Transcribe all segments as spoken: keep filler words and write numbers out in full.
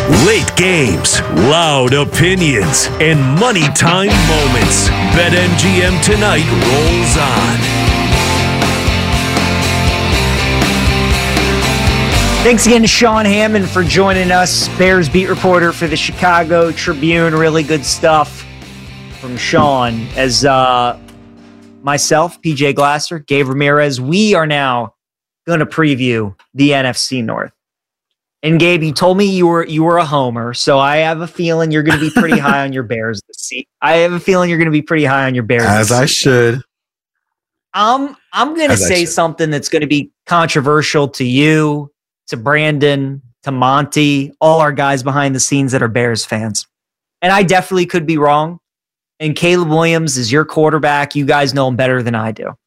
Late games, loud opinions, and money time moments. BetMGM tonight rolls on. Thanks again to Sean Hammond for joining us, Bears beat reporter for the Chicago Tribune. Really good stuff from Sean. As uh, myself, P J Glasser, Gabe Ramirez, we are now going to preview the N F C North. And Gabe, you told me you were you were a homer, so I have a feeling you're going to be pretty high on your Bears this season. I have a feeling you're going to be pretty high on your Bears. As I should. I'm I'm going to say something that's going to be controversial to you, to Brandon, to Monty, all our guys behind the scenes that are Bears fans. And I definitely could be wrong. And Caleb Williams is your quarterback. You guys know him better than I do.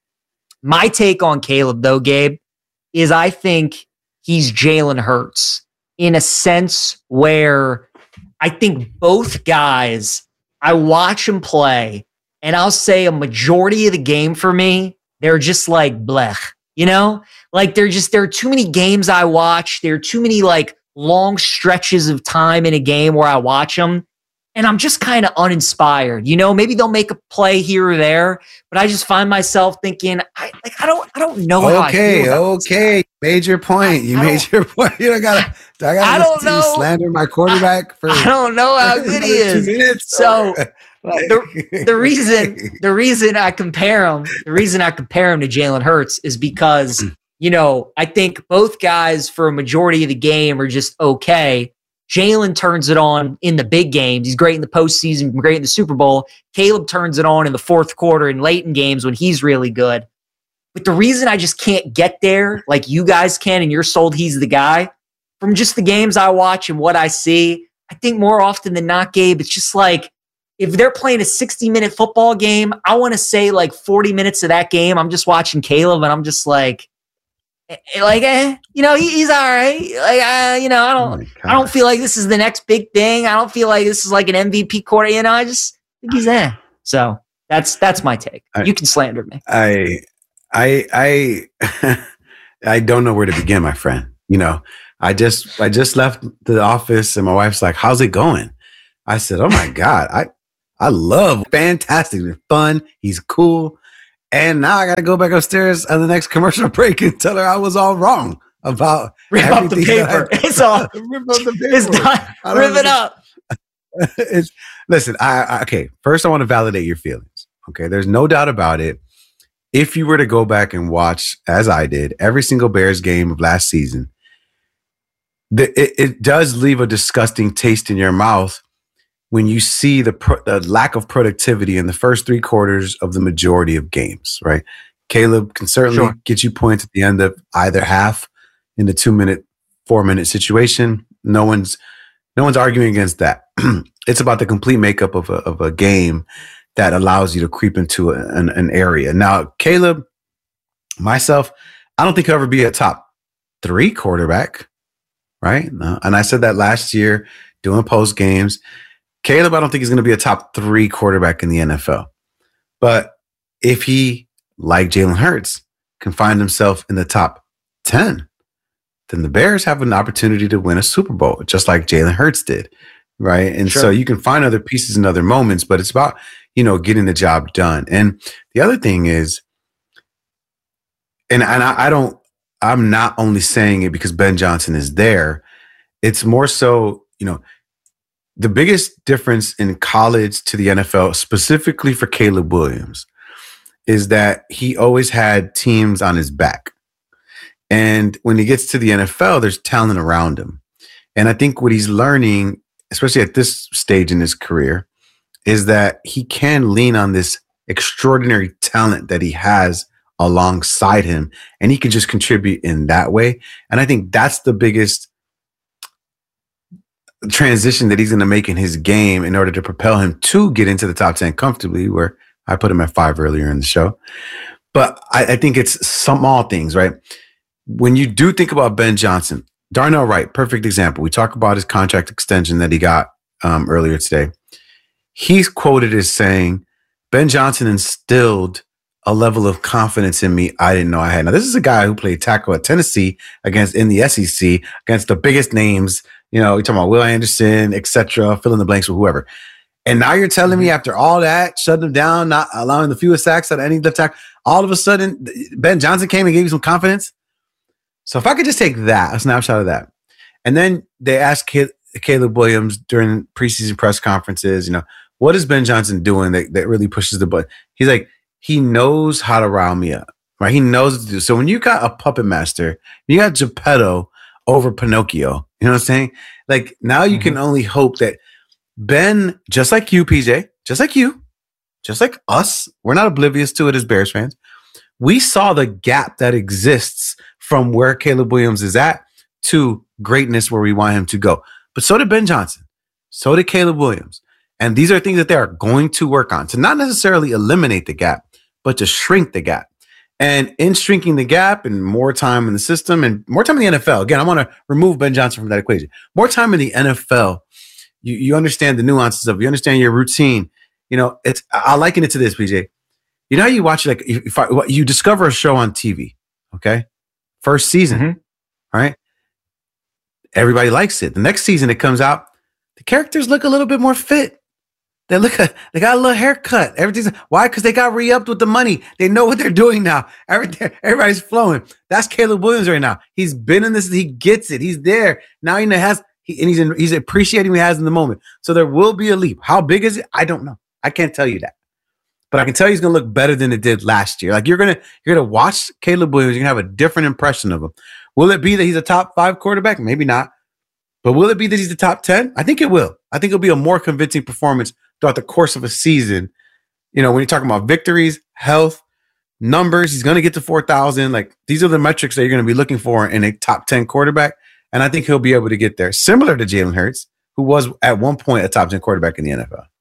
My take on Caleb, though, Gabe, is I think he's Jalen Hurts in a sense where I think both guys, I watch them play, and I'll say a majority of the game for me, they're just like blech, you know? Like they're just, there are too many games I watch. There are too many like long stretches of time in a game where I watch them, and I'm just kind of uninspired. You know, maybe they'll make a play here or there, but I just find myself thinking, I like, I don't, I don't know. Okay, how I feel okay, made your point. You made your point. You don't gotta. I, gotta I don't know. Slander my quarterback for. I don't know how good he is. Minutes, so like, the, the reason, the reason I compare him, the reason I compare him to Jalen Hurts is because you know I think both guys for a majority of the game are just okay. Jalen turns it on in the big games. He's great in the postseason, great in the Super Bowl. Caleb turns it on in the fourth quarter and late in games when he's really good. But the reason I just can't get there like you guys can, and you're sold he's the guy, from just the games I watch and what I see, I think more often than not, Gabe, it's just like if they're playing a sixty-minute football game, I want to say like forty minutes of that game, I'm just watching Caleb and I'm just like, like, eh, you know, he, he's all right. Like, uh, you know, I don't, oh I don't feel like this is the next big thing. I don't feel like this is like an M V P quarter. You know, I just think he's there. So that's that's my take. I, you can slander me. I, I, I, I don't know where to begin, my friend. You know, I just, I just left the office, and my wife's like, "How's it going?" I said, "Oh my God, I, I love fantastic, fun. He's cool." And now I got to go back upstairs on the next commercial break and tell her I was all wrong about rip up the paper. I, it's all rip up the paper. It's done. Rip it up. it's, listen, I, I okay. First, I want to validate your feelings. Okay, there's no doubt about it. If you were to go back and watch, as I did, every single Bears game of last season, the, it, it does leave a disgusting taste in your mouth when you see the, pro- the lack of productivity in the first three quarters of the majority of games, right? Caleb can certainly sure. get you points at the end of either half in the two-minute, four-minute situation. No one's no one's arguing against that. It's about the complete makeup of a, of a game that allows you to creep into a, an, an area. Now, Caleb, myself, I don't think he'll ever be a top three quarterback, right? No. And I said that last year doing post games. Caleb, I don't think he's going to be a top three quarterback in the N F L. But if he, like Jalen Hurts, can find himself in the top ten, then the Bears have an opportunity to win a Super Bowl, just like Jalen Hurts did, right? And sure. so you can find other pieces in other moments, but it's about, you know, getting the job done. And the other thing is, and, and I, I don't, I'm not only saying it because Ben Johnson is there. It's more so, you know, the biggest difference in college to the N F L, specifically for Caleb Williams, is that he always had teams on his back. And when he gets to the N F L, there's talent around him. And I think what he's learning, especially at this stage in his career, is that he can lean on this extraordinary talent that he has alongside him, and he can just contribute in that way. And I think that's the biggest transition that he's going to make in his game in order to propel him to get into the top ten comfortably, where I put him at five earlier in the show. But I, I think it's small things, right? When you do think about Ben Johnson, Darnell Wright, perfect example. We talk about his contract extension that he got um, earlier today. He's quoted as saying, Ben Johnson instilled a level of confidence in me I didn't know I had. Now, this is a guy who played tackle at Tennessee against in the S E C against the biggest names. You know, you're talking about Will Anderson, et cetera, fill in the blanks with whoever. And now you're telling me after all that, shutting him down, not allowing the fewest sacks at any left tackle, all of a sudden Ben Johnson came and gave you some confidence. So if I could just take that, a snapshot of that, and then they asked Caleb Williams during preseason press conferences, you know, what is Ben Johnson doing that, that really pushes the button? He's like, he knows how to rile me up, right? He knows what to do. So when you got a puppet master, you got Geppetto over Pinocchio, you know what I'm saying? Like now you mm-hmm. can only hope that Ben, just like you, P J, just like you, just like us, we're not oblivious to it as Bears fans. We saw the gap that exists from where Caleb Williams is at to greatness where we want him to go. But so did Ben Johnson. So did Caleb Williams. And these are things that they are going to work on to not necessarily eliminate the gap, but to shrink the gap. And in shrinking the gap and more time in the system and more time in the N F L, again, I want to remove Ben Johnson from that equation. More time in the N F L, you, you understand the nuances of it. You understand your routine. You know, it's I liken it to this, P J. You know how you watch, like, if I, you discover a show on T V, okay? First season, mm-hmm. right? Everybody likes it. The next season it comes out, the characters look a little bit more fit. They look, they got a little haircut. Everything's why? Because they got re-upped with the money. They know what they're doing now. Everything, everybody's flowing. That's Caleb Williams right now. He's been in this. He gets it. He's there now. He has, he, and he's in, he's appreciating what he has in the moment. So there will be a leap. How big is it? I don't know. I can't tell you that, but I can tell you he's going to look better than it did last year. Like you're gonna, you're gonna watch Caleb Williams. You're gonna have a different impression of him. Will it be that he's a top five quarterback? Maybe not. But will it be that he's the top ten? I think it will. I think it'll be a more convincing performance throughout the course of a season. You know, when you're talking about victories, health, numbers, he's going to get to four thousand. Like, these are the metrics that you're going to be looking for in a top ten quarterback. And I think he'll be able to get there. Similar to Jalen Hurts, who was at one point a top ten quarterback in the N F L.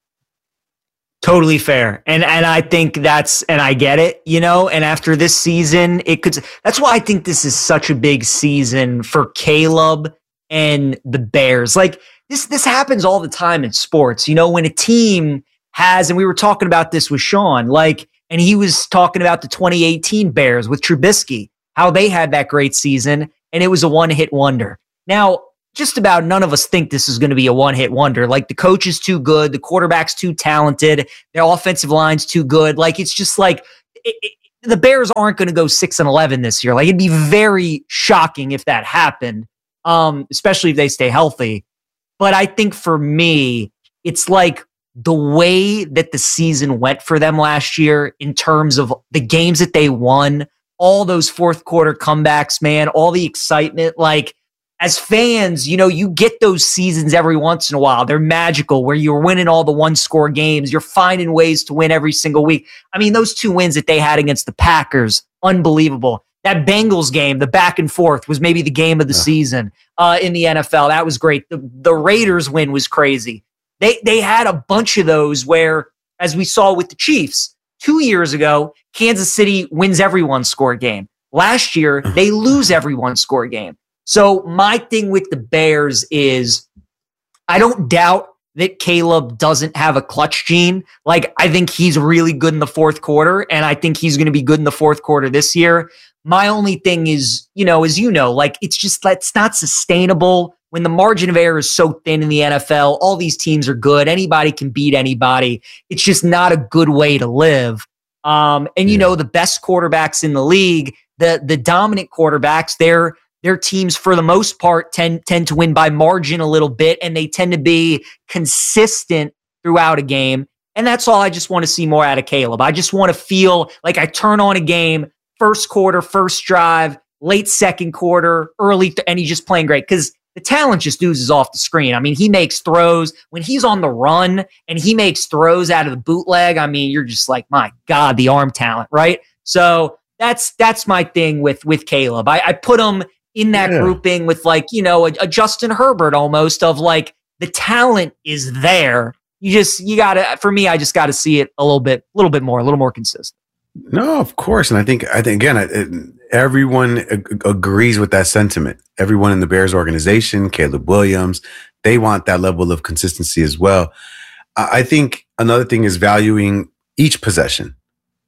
Totally fair. And and I think that's, and I get it, you know, and after this season, it could, that's why I think this is such a big season for Caleb and the Bears. Like this, this happens all the time in sports, you know, when a team has, and we were talking about this with Sean, like, and he was talking about the twenty eighteen Bears with Trubisky, how they had that great season and it was a one hit wonder. Now, just about none of us think this is going to be a one-hit wonder. Like the coach is too good, the quarterback's too talented, their offensive line's too good. Like it's just like it, it, the Bears aren't going to go six and eleven this year. Like it'd be very shocking if that happened, um, especially if they stay healthy. But I think for me, it's like the way that the season went for them last year in terms of the games that they won, all those fourth quarter comebacks, man, all the excitement, like. As fans, you know, you get those seasons every once in a while. They're magical where you're winning all the one-score games. You're finding ways to win every single week. I mean, those two wins that they had against the Packers, unbelievable. That Bengals game, the back and forth, was maybe the game of the yeah. season uh, in the N F L. That was great. The, the Raiders win was crazy. They, they had a bunch of those where, as we saw with the Chiefs, two years ago, Kansas City wins every one-score game. Last year, they lose every one-score game. So my thing with the Bears is I don't doubt that Caleb doesn't have a clutch gene. Like, I think he's really good in the fourth quarter, and I think he's going to be good in the fourth quarter this year. My only thing is, you know, as you know, like, it's just, that's not sustainable. When the margin of error is so thin in the N F L, all these teams are good. Anybody can beat anybody. It's just not a good way to live. Um, and, you yeah. know, the best quarterbacks in the league, the the dominant quarterbacks, they're Their teams, for the most part, tend tend to win by margin a little bit, and they tend to be consistent throughout a game. And that's all I just want to see more out of Caleb. I just want to feel like I turn on a game, first quarter, first drive, late second quarter, early, th- and he's just playing great because the talent just oozes off the screen. I mean, he makes throws. When he's on the run and he makes throws out of the bootleg, I mean, you're just like, my God, the arm talent, right? So that's that's my thing with, with Caleb. I, I put him in that yeah. grouping with, like, you know, a, a Justin Herbert almost, of like the talent is there. You just, you gotta, for me, I just got to see it a little bit, a little bit more, a little more consistent. No, of course. And I think, I think again, it, everyone ag- agrees with that sentiment. Everyone in the Bears organization, Caleb Williams, they want that level of consistency as well. I think another thing is valuing each possession.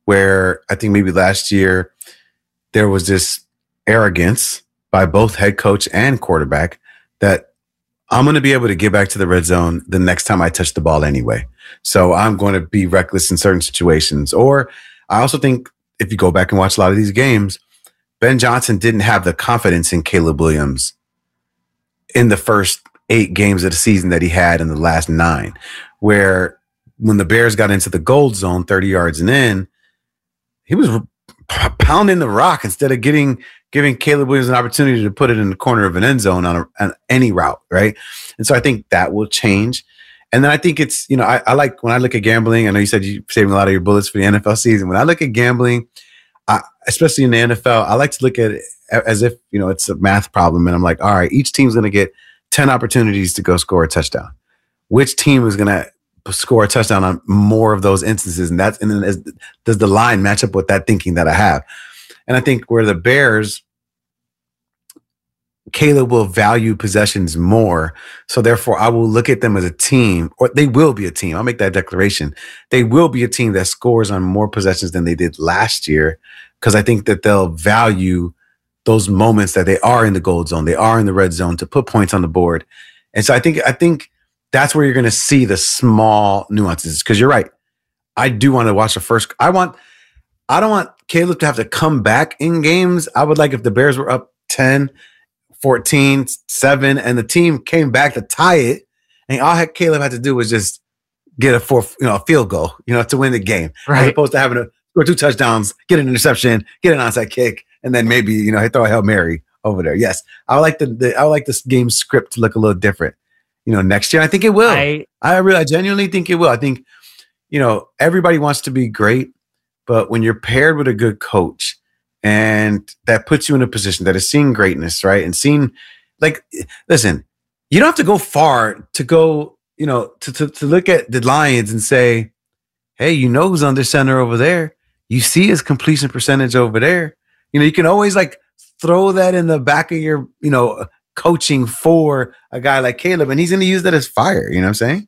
where I think maybe last year there was this arrogance by both head coach and quarterback that I'm going to be able to get back to the red zone the next time I touch the ball anyway. So I'm going to be reckless in certain situations. Or I also think if you go back and watch a lot of these games, Ben Johnson didn't have the confidence in Caleb Williams in the first eight games of the season that he had in the last nine, where when the Bears got into the gold zone thirty yards and in, he was pounding the rock instead of getting giving Caleb Williams an opportunity to put it in the corner of an end zone on, a, on any route, right? And so I think that will change. And then I think it's, you know, I, I like when I look at gambling, I know you said you're saving a lot of your bullets for the N F L season. When I look at gambling, I, especially in the N F L, I like to look at it as if, you know, it's a math problem. And I'm like, all right, each team's going to get ten opportunities to go score a touchdown. Which team is going to score a touchdown on more of those instances? And that's, and then is, does the line match up with that thinking that I have? And I think where the Bears, Caleb will value possessions more. So therefore I will look at them as a team, or they will be a team. I'll make that declaration. They will be a team that scores on more possessions than they did last year. Cause I think that they'll value those moments that they are in the gold zone. They are in the red zone to put points on the board. And so I think, I think that's where you're going to see the small nuances. Cause you're right. I do want to watch the first, I want, I don't want Caleb to have to come back in games. I would like if the Bears were up ten, fourteen, seven, and the team came back to tie it, and all Caleb had to do was just get a fourth, you know, a field goal, you know, to win the game. Right. As opposed to having to score two touchdowns, get an interception, get an onside kick, and then maybe, you know, throw a Hail Mary over there. Yes. I would like the, the I would like this game script to look a little different, you know, next year. I think it will. I, I really I genuinely think it will. I think, you know, everybody wants to be great. But when you're paired with a good coach and that puts you in a position that is seeing greatness, right? And seeing, like, listen, you don't have to go far to go, you know, to, to, to look at the Lions and say, hey, you know who's under center over there. You see his completion percentage over there. You know, you can always like throw that in the back of your, you know, coaching for a guy like Caleb, and he's going to use that as fire. You know what I'm saying?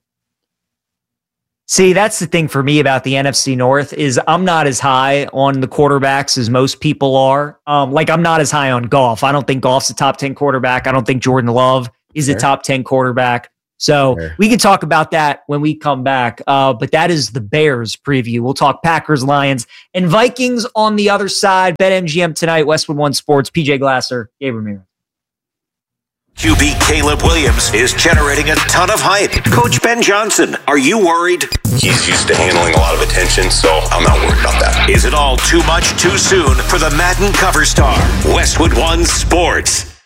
See, that's the thing for me about the N F C North is I'm not as high on the quarterbacks as most people are. Um, like I'm not as high on Goff. I don't think Goff's a top ten quarterback. I don't think Jordan Love is Fair. a top ten quarterback. So Fair. we can talk about that when we come back. Uh, but that is the Bears preview. We'll talk Packers, Lions, and Vikings on the other side. BetMGM tonight, Westwood One Sports, P J Glasser, Gabe Ramirez. Q B Caleb Williams is generating a ton of hype. Coach Ben Johnson, are you worried? He's used to handling a lot of attention, so I'm not worried about that. Is it all too much too soon for the Madden cover star? Westwood One Sports.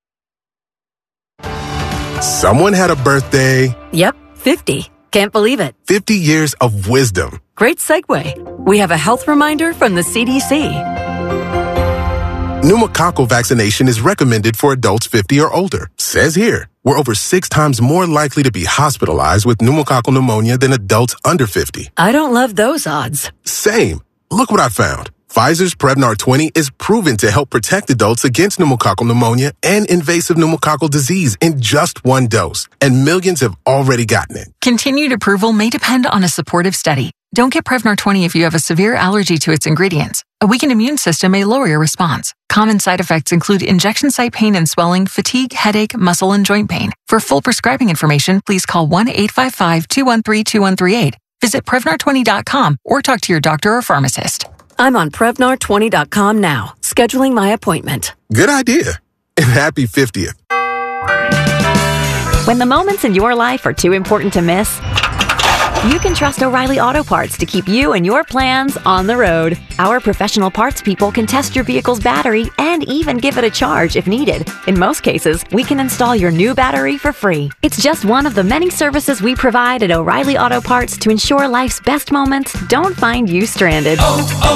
Someone had a birthday. Yep, fifty. Can't believe it. fifty years of wisdom. Great segue. We have a health reminder from the C D C. Pneumococcal vaccination is recommended for adults fifty or older. Says here, we're over six times more likely to be hospitalized with pneumococcal pneumonia than adults under fifty. I don't love those odds. Same. Look what I found. Pfizer's Prevnar twenty is proven to help protect adults against pneumococcal pneumonia and invasive pneumococcal disease in just one dose. And millions have already gotten it. Continued approval may depend on a supportive study. Don't get Prevnar twenty if you have a severe allergy to its ingredients. A weakened immune system may lower your response. Common side effects include injection site pain and swelling, fatigue, headache, muscle, and joint pain. For full prescribing information, please call one eight five five, two one three, two one three eight. Visit Prevnar twenty dot com or talk to your doctor or pharmacist. I'm on Prevnar twenty dot com now, scheduling my appointment. Good idea. And happy fiftieth. When the moments in your life are too important to miss, you can trust O'Reilly Auto Parts to keep you and your plans on the road. Our professional parts people can test your vehicle's battery and even give it a charge if needed. In most cases, we can install your new battery for free. It's just one of the many services we provide at O'Reilly Auto Parts to ensure life's best moments don't find you stranded. Oh,